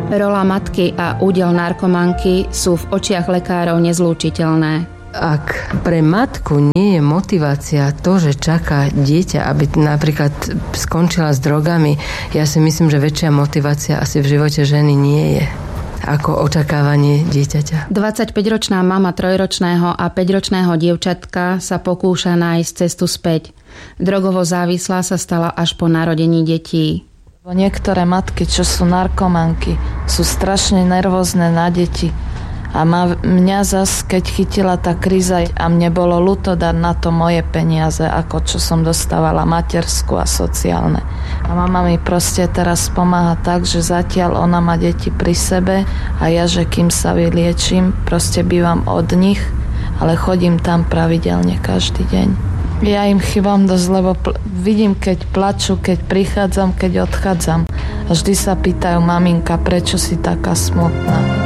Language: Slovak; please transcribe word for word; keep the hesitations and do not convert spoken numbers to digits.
Rola matky a údel narkomanky sú v očiach lekárov nezlúčiteľné. Ak pre matku nie je motivácia to, že čaká dieťa, aby napríklad skončila s drogami, ja si myslím, že väčšia motivácia asi v živote ženy nie je ako očakávanie dieťaťa. dvadsaťpäťročná mama trojročného a päťročného dievčatka sa pokúša nájsť cestu späť. Drogovo závislá sa stala až po narodení detí. Niektoré matky, čo sú narkomanky, sú strašne nervózne na deti. A ma, mňa zas, keď chytila tá kríza a mne bolo ľúto dať na to moje peniaze, ako čo som dostávala materskú a sociálne. A mama mi proste teraz pomáha tak, že zatiaľ ona má deti pri sebe a ja, že kým sa vyliečím, proste bývam od nich, ale chodím tam pravidelne každý deň. Ja im chýbam dosť, lebo pl- vidím, keď plačú, keď prichádzam, keď odchádzam. A vždy sa pýtajú, maminka, prečo si taká smutná?